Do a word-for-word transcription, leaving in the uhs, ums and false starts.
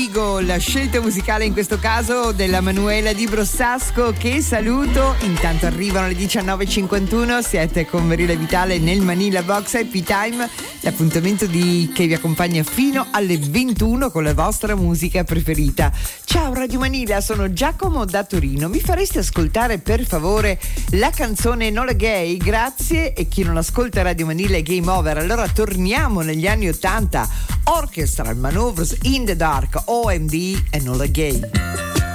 Vigo, la scelta musicale in questo caso della Manuela di Brossasco, che saluto. Intanto arrivano le diciannove e cinquantuno, siete con Marile Vitale nel Manila Box Happy Time, l'appuntamento di che vi accompagna fino alle ventuno con la vostra musica preferita. Ciao Radio Manila, sono Giacomo da Torino. Mi fareste ascoltare per favore la canzone Nola Gay? Grazie. E chi non ascolta Radio Manila è game over. Allora torniamo negli anni ottanta. Orchestral Maneuvers in the Dark, O M D e Nola Gay.